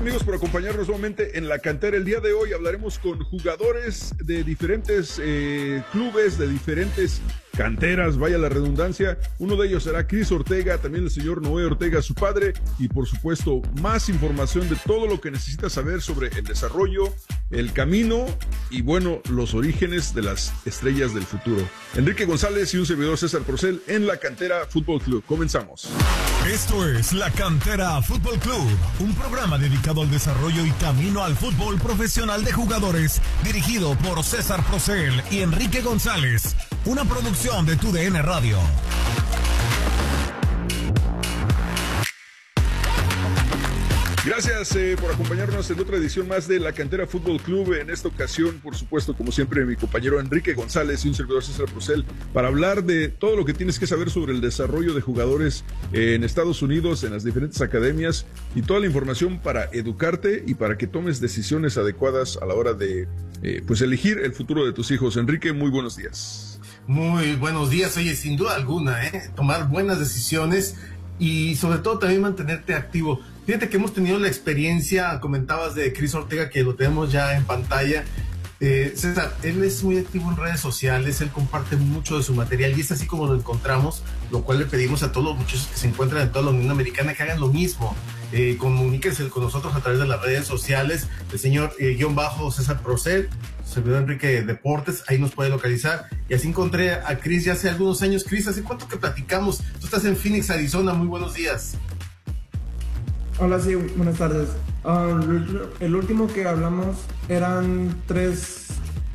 amigos por acompañarnos nuevamente en La Cantera. El día de hoy hablaremos con jugadores de diferentes clubes, de diferentes canteras, vaya la redundancia. Uno de ellos será Cris Ortega, también el señor Noé Ortega, su padre, y por supuesto más información de todo lo que necesitas saber sobre el desarrollo, el camino y bueno, los orígenes de las estrellas del futuro. Enrique González y un servidor César Procel en La Cantera Fútbol Club. Comenzamos. Esto es La Cantera Fútbol Club, un programa dedicado al desarrollo y camino al fútbol profesional de jugadores, dirigido por César Procel y Enrique González, una producción de TUDN Radio. Gracias por acompañarnos en otra edición más de La Cantera Fútbol Club. En esta ocasión, por supuesto, como siempre, mi compañero Enrique González y un servidor César Procel para hablar de todo lo que tienes que saber sobre el desarrollo de jugadores en Estados Unidos, en las diferentes academias y toda la información para educarte y para que tomes decisiones adecuadas a la hora de pues elegir el futuro de tus hijos. Enrique, muy buenos días. Muy buenos días. Oye, sin duda alguna, tomar buenas decisiones y sobre todo también mantenerte activo. Fíjate que hemos tenido la experiencia, comentabas de Cris Ortega, que lo tenemos ya en pantalla. César, él es muy activo en redes sociales, él comparte mucho de su material y es así como lo encontramos, lo cual le pedimos a todos los muchachos que se encuentran en toda la Unión Americana que hagan lo mismo. Comuníquense con nosotros a través de las redes sociales, el señor César Procel, servidor Enrique Deportes, ahí nos puede localizar. Y así encontré a Cris ya hace algunos años. Cris, ¿hace cuánto que platicamos? Tú estás en Phoenix, Arizona, muy buenos días. Hola, sí, buenas tardes. El último que hablamos eran tres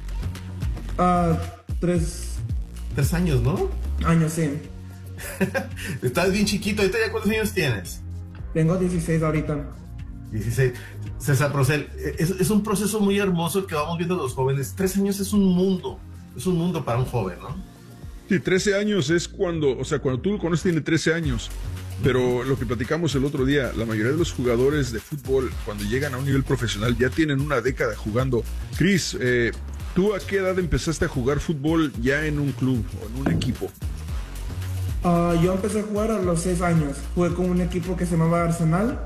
años, ¿no? Años, sí. Estás bien chiquito. ¿Ahorita ya cuántos años tienes? Tengo 16 ahorita. 16. César Procel, es un proceso muy hermoso el que vamos viendo los jóvenes. 3 años es un mundo para un joven, ¿no? Sí, 13 años es cuando tú lo conoces tiene 13 años. Pero lo que platicamos el otro día, la mayoría de los jugadores de fútbol, cuando llegan a un nivel profesional, ya tienen una década jugando. Cris, ¿tú a qué edad empezaste a jugar fútbol ya en un club o en un equipo? Yo empecé a jugar a los 6 años. Jugué con un equipo que se llamaba Arsenal.